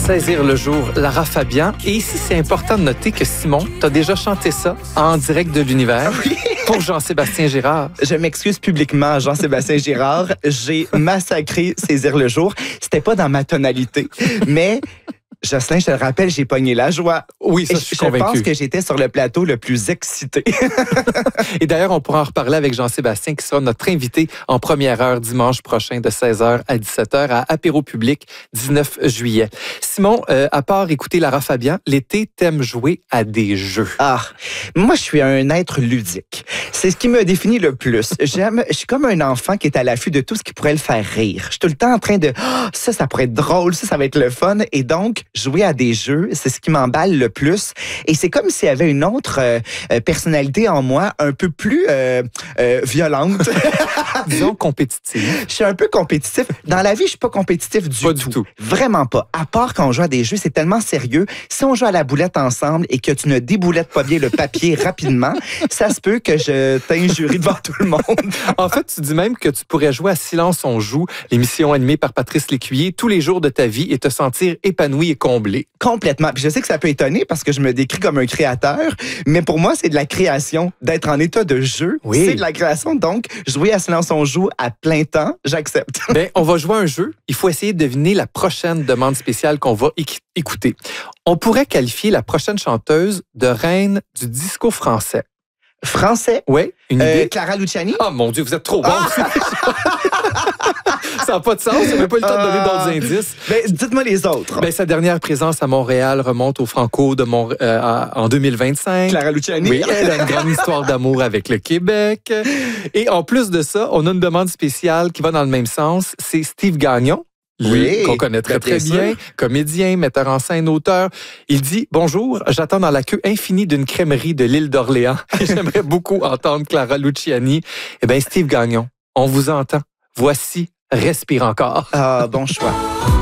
Saisir le jour, Lara Fabian. Et ici, c'est important de noter que Simon, t'as déjà chanté ça en direct de l'univers pour Jean-Sébastien Girard. Je m'excuse publiquement, Jean-Sébastien Girard. J'ai massacré Saisir le jour. C'était pas dans ma tonalité, mais... Jocelyn, je te le rappelle, j'ai pogné la joie. Oui, ça, je suis convaincu. Je pense que j'étais sur le plateau le plus excité. Et d'ailleurs, on pourra en reparler avec Jean-Sébastien, qui sera notre invité en première heure dimanche prochain de 16h à 17h à Apéro Public, 19 juillet. Simon, à part écouter Lara Fabian, l'été, t'aimes jouer à des jeux. Ah, moi, je suis un être ludique. C'est ce qui me définit le plus. Je suis comme un enfant qui est à l'affût de tout ce qui pourrait le faire rire. Je suis tout le temps en train de ça pourrait être drôle, ça va être le fun. Et donc, jouer à des jeux, c'est ce qui m'emballe le plus. Et c'est comme s'il y avait une autre personnalité en moi, un peu plus violente. Disons compétitive. Je suis un peu compétitif. Dans la vie, je suis pas compétitif du tout. Vraiment pas. À part quand on joue à des jeux, c'est tellement sérieux. Si on joue à la boulette ensemble et que tu ne déboulettes pas bien le papier rapidement, ça se peut que je t'injurie devant tout le monde. En fait, tu dis même que tu pourrais jouer à Silence on joue, l'émission animée par Patrice Lécuyer, tous les jours de ta vie et te sentir épanoui et comblé. Complètement. Puis je sais que ça peut étonner parce que je me décris comme un créateur, mais pour moi, c'est de la création. D'être en état de jeu, c'est de la création. Donc, jouer à Silence on joue à plein temps, j'accepte. Bien, on va jouer à un jeu. Il faut essayer de deviner la prochaine demande spéciale qu'on va écouter. On pourrait qualifier la prochaine chanteuse de reine du disco français. Français? Oui, une idée. Clara Luciani? Oh mon Dieu, vous êtes trop bon. Ça n'a pas de sens, on n'a pas eu le temps de donner d'autres indices. Ben, dites-moi les autres. Ben, sa dernière présence à Montréal remonte au Franco en 2025. Clara Luciani? Oui, elle a une grande histoire d'amour avec le Québec. Et en plus de ça, on a une demande spéciale qui va dans le même sens. C'est Steve Gagnon. Lui, qu'on connaît très bien, comédien, metteur en scène, auteur. Il dit « Bonjour, j'attends dans la queue infinie d'une crèmerie de l'île d'Orléans. J'aimerais beaucoup entendre Clara Luciani. » Eh bien, Steve Gagnon, on vous entend. Voici « Respire encore ». Ah, bon choix.